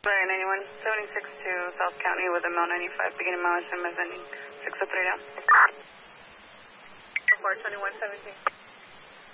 Right, 9176 to South County with a Mount 95, beginning mileage and mezzanine, 603 down. 42117.